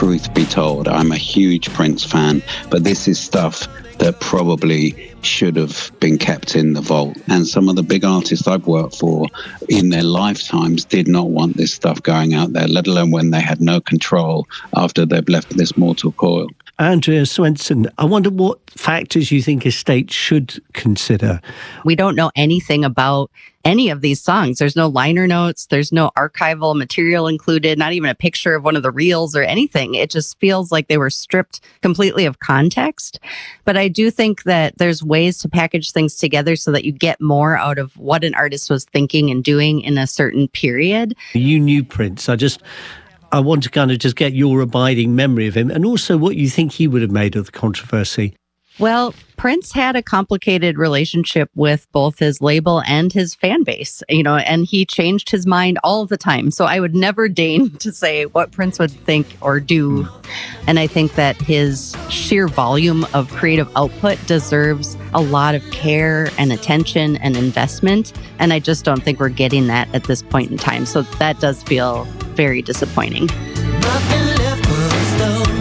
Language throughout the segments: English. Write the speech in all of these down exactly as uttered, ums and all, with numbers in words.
truth be told, I'm a huge Prince fan, but this is stuff that probably should have been kept in the vault. And some of the big artists I've worked for in their lifetimes did not want this stuff going out there, let alone when they had no control after they've left this mortal coil. Andrea Swensson, I wonder what factors you think estates should consider. We don't know anything about any of these songs. There's no liner notes. There's no archival material included, not even a picture of one of the reels or anything. It just feels like they were stripped completely of context. But I do think that there's ways to package things together so that you get more out of what an artist was thinking and doing in a certain period. You knew Prince. I just... I want to kind of just get your abiding memory of him and also what you think he would have made of the controversy. Well, Prince had a complicated relationship with both his label and his fan base, you know, and he changed his mind all the time. So I would never deign to say what Prince would think or do. And I think that his sheer volume of creative output deserves a lot of care and attention and investment. And I just don't think we're getting that at this point in time. So that does feel very disappointing. Nothing left but a stone.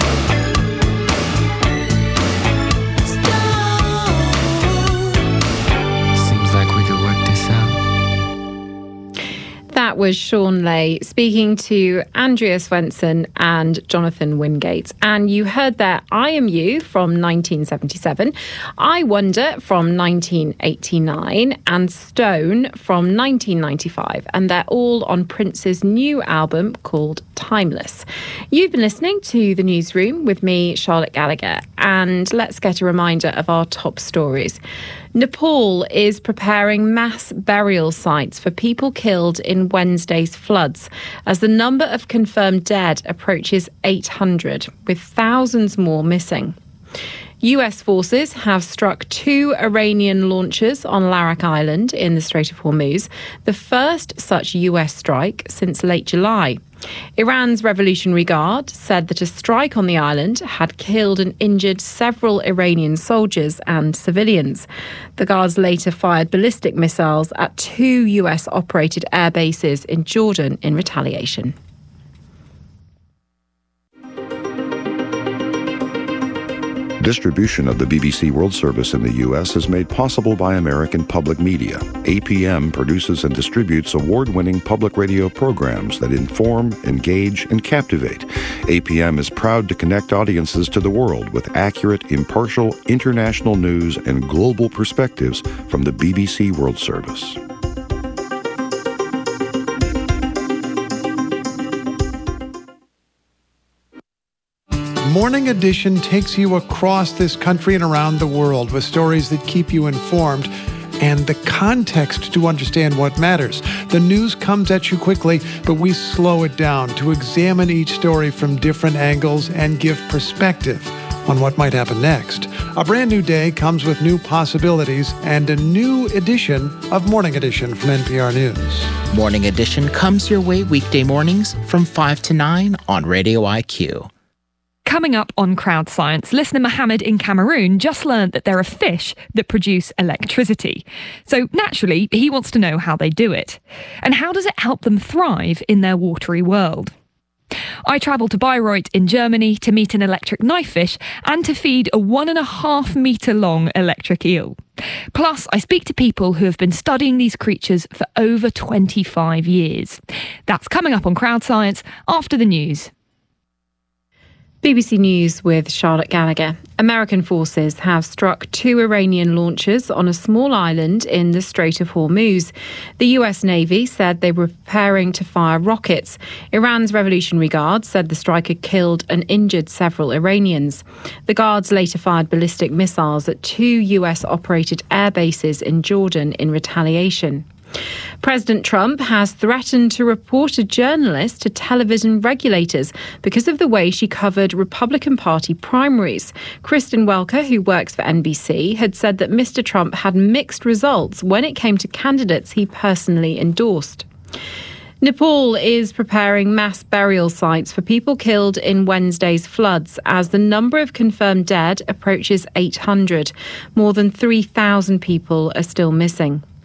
That was Shawn Ley speaking to Andrea Swensson and Jonathan Wingate. And you heard there I Am You from nineteen seventy-seven, I Wonder from nineteen eighty-nine, and Stone from nineteen ninety-five. And they're all on Prince's new album called Timeless. You've been listening to The Newsroom with me, Charlotte Gallagher. And let's get a reminder of our top stories. Nepal is preparing mass burial sites for people killed in Wednesday's floods as the number of confirmed dead approaches eight hundred, with thousands more missing. U S forces have struck two Iranian launchers on Larak Island in the Strait of Hormuz, the first such U S strike since late July. Iran's Revolutionary Guard said that a strike on the island had killed and injured several Iranian soldiers and civilians. The Guards later fired ballistic missiles at two U S-operated air bases in Jordan in retaliation. Distribution of the B B C World Service in the U S is made possible by American Public Media. A P M produces and distributes award-winning public radio programs that inform, engage, and captivate. A P M is proud to connect audiences to the world with accurate, impartial, international news and global perspectives from the B B C World Service. Morning Edition takes you across this country and around the world with stories that keep you informed and the context to understand what matters. The news comes at you quickly, but we slow it down to examine each story from different angles and give perspective on what might happen next. A brand new day comes with new possibilities and a new edition of Morning Edition from N P R News. Morning Edition comes your way weekday mornings from five to nine on Radio I Q. Coming up on Crowd Science, listener Mohammed in Cameroon just learned that there are fish that produce electricity. So naturally, he wants to know how they do it. And how does it help them thrive in their watery world? I travelled to Bayreuth in Germany to meet an electric knifefish and to feed a one and a half metre long electric eel. Plus, I speak to people who have been studying these creatures for over twenty-five years. That's coming up on Crowd Science after the news. B B C News with Charlotte Gallagher. American forces have struck two Iranian launchers on a small island in the Strait of Hormuz. The U S Navy said they were preparing to fire rockets. Iran's Revolutionary Guard said the strike had killed and injured several Iranians. The Guards later fired ballistic missiles at two U S-operated air bases in Jordan in retaliation. President Trump has threatened to report a journalist to television regulators because of the way she covered Republican Party primaries. Kristen Welker, who works for N B C, had said that Mister Trump had mixed results when it came to candidates he personally endorsed. Nepal is preparing mass burial sites for people killed in Wednesday's floods as the number of confirmed dead approaches eight hundred. More than three thousand people are still missing.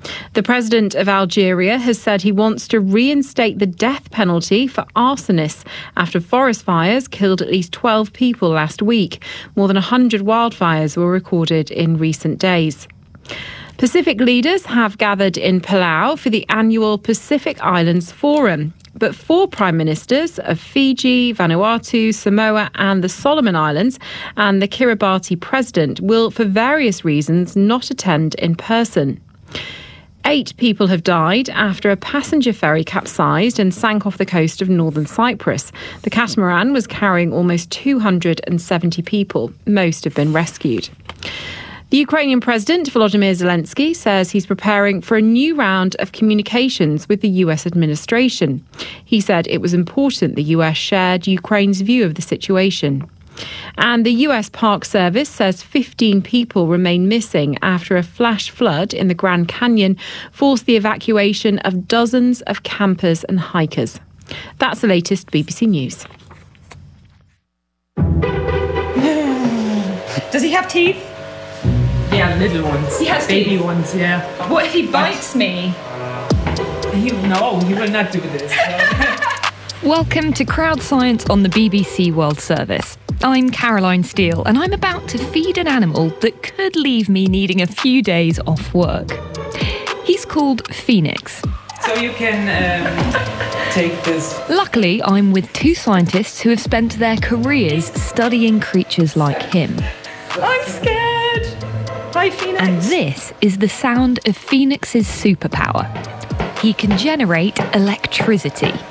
The president of Algeria has said he wants to reinstate the death penalty for arsonists after forest fires killed at least twelve people last week. More than one hundred wildfires were recorded in recent days. Pacific leaders have gathered in Palau for the annual Pacific Islands Forum. But four prime ministers of Fiji, Vanuatu, Samoa and the Solomon Islands and the Kiribati president will, for various reasons, not attend in person. Eight people have died after a passenger ferry capsized and sank off the coast of northern Cyprus. The catamaran was carrying almost two hundred seventy people. Most have been rescued. The Ukrainian President, Volodymyr Zelensky, says he's preparing for a new round of communications with the U S administration. He said it was important the U S shared Ukraine's view of the situation. And the U S Park Service says fifteen people remain missing after a flash flood in the Grand Canyon forced the evacuation of dozens of campers and hikers. That's the latest B B C News. Does he have teeth? Yeah, little ones. He has baby teeth. ones, yeah. What if he bites me? He, no, he will not do this. Welcome to Crowd Science on the B B C World Service. I'm Caroline Steele, and I'm about to feed an animal that could leave me needing a few days off work. He's called Phoenix. So you can um, take this. Luckily, I'm with two scientists who have spent their careers studying creatures like him. I'm scared. Hi, Phoenix. And this is the sound of Phoenix's superpower. He can generate electricity.